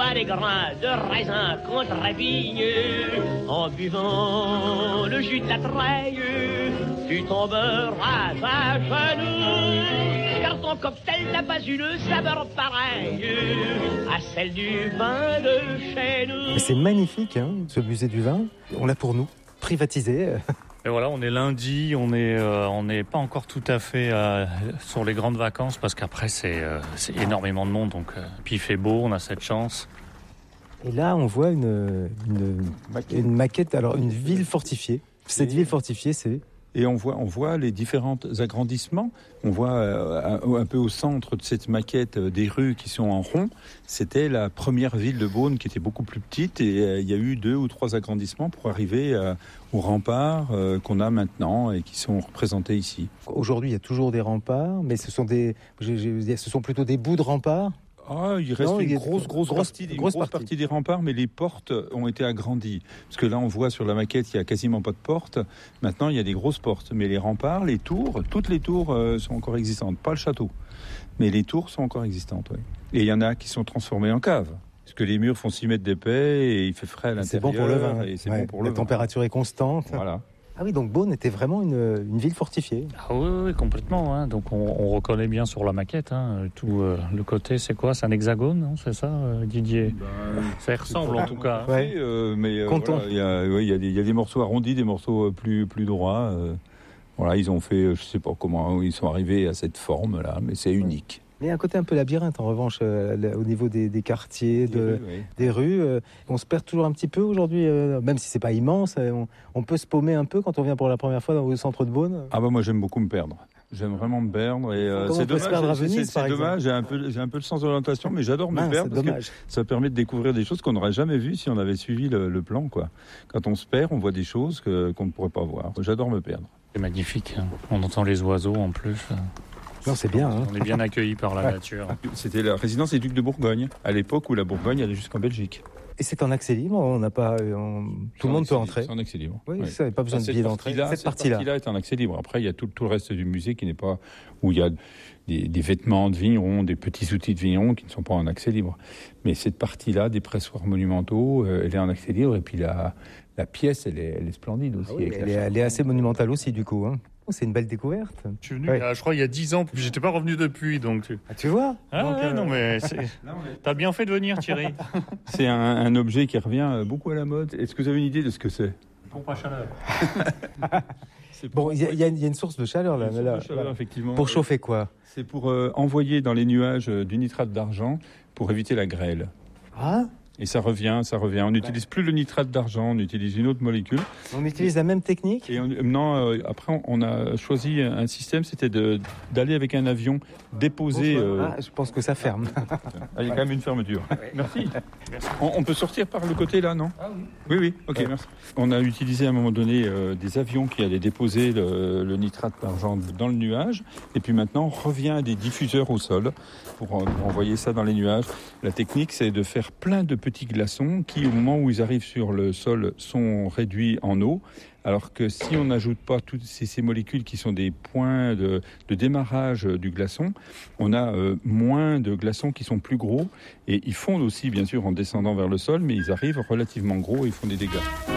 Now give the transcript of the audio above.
pas les grains de raisin contre la vigne. En buvant le jus de la treille, tu tomberas à genoux. Car ton cocktail n'a pas une saveur pareille à celle du vin de chez nous. Mais c'est magnifique, hein, ce musée du vin. On l'a pour nous, privatisé. Et voilà, on est lundi, on n'est pas encore tout à fait sur les grandes vacances parce qu'après c'est énormément de monde, donc puis il fait beau, on a cette chance. Et là, on voit une maquette, alors une ville fortifiée. Cette ville fortifiée, c'est... Et on voit les différents agrandissements. On voit un peu au centre de cette maquette des rues qui sont en rond. C'était la première ville de Beaune qui était beaucoup plus petite et il y a eu 2 ou 3 agrandissements pour arriver aux remparts qu'on a maintenant et qui sont représentés ici. Aujourd'hui, il y a toujours des remparts, mais ce sont plutôt des bouts de remparts. Ah, il reste une grosse partie des remparts, mais les portes ont été agrandies. Parce que là, on voit sur la maquette, il n'y a quasiment pas de portes. Maintenant, il y a des grosses portes. Mais les remparts, les tours, toutes les tours sont encore existantes. Pas le château, mais les tours sont encore existantes, oui. Et il y en a qui sont transformées en caves. Parce que les murs font 6 mètres d'épais et il fait frais à l'intérieur. C'est bon pour le vin. Et c'est bon pour le vin. La température est constante. Voilà. Ah oui, donc Beaune était vraiment une ville fortifiée. Ah oui, complètement. Hein. Donc on reconnaît bien sur la maquette. Hein, tout le côté, c'est quoi? C'est un hexagone, non? C'est ça, Didier? Ça y ressemble en tout cas. Ouais. Mais voilà, il y a des morceaux arrondis, des morceaux plus droits. Voilà, ils ont fait, je sais pas comment ils sont arrivés à cette forme là, mais c'est unique. Il y a un côté un peu labyrinthe, en revanche, au niveau des quartiers, des rues. On se perd toujours un petit peu aujourd'hui, même si c'est pas immense. On peut se paumer un peu quand on vient pour la première fois au centre de Beaune. Ah bah moi j'aime beaucoup me perdre. J'aime vraiment me perdre et c'est dommage. À Venise, c'est dommage. J'ai un peu le sens de l'orientation, mais j'adore me perdre parce que ça permet de découvrir des choses qu'on n'aurait jamais vues si on avait suivi le plan, quoi. Quand on se perd, on voit des choses qu'on ne pourrait pas voir. J'adore me perdre. C'est magnifique. Hein. On entend les oiseaux en plus. Non, c'est bien. Hein. On est bien accueillis par la nature. C'était la résidence des ducs de Bourgogne, à l'époque où la Bourgogne allait jusqu'en Belgique. Et c'est en accès libre, tout le monde peut entrer. C'est en accès libre. Oui, ça n'a pas besoin de billet d'entrée. Cette partie-là est en accès libre. Après, il y a tout le reste du musée qui n'est pas, où il y a des vêtements de vignerons, des petits outils de vignerons qui ne sont pas en accès libre. Mais cette partie-là, des pressoirs monumentaux, elle est en accès libre. Et puis la pièce, elle est splendide aussi. Ah oui, elle est assez monumentale aussi, du coup. Hein. C'est une belle découverte. Je suis venu, je crois, il y a 10 ans. J'étais pas revenu depuis, donc. Ah, tu vois. Non, mais t'as bien fait de venir, Thierry. C'est un objet qui revient beaucoup à la mode. Est-ce que vous avez une idée de ce que c'est? Pompe à chaleur. Bon, il y a une source de chaleur là. Effectivement. Pour chauffer quoi? C'est pour envoyer dans les nuages du nitrate d'argent pour éviter la grêle. Ah. Et ça revient. On n'utilise plus le nitrate d'argent, on utilise une autre molécule. On utilise la même technique? Et après, on a choisi un système, c'était d'aller avec un avion déposer... je pense que ça ferme. Il y a quand même une fermeture. Merci. On peut sortir par le côté là, non? Ah oui. Oui, ok, merci. On a utilisé à un moment donné des avions qui allaient déposer le nitrate d'argent dans le nuage. Et puis maintenant, on revient à des diffuseurs au sol pour envoyer ça dans les nuages. La technique, c'est de faire plein de petits glaçons qui, au moment où ils arrivent sur le sol, sont réduits en eau. Alors que si on n'ajoute pas toutes ces molécules qui sont des points de démarrage du glaçon, on a moins de glaçons qui sont plus gros. Et ils fondent aussi, bien sûr, en descendant vers le sol, mais ils arrivent relativement gros et ils font des dégâts.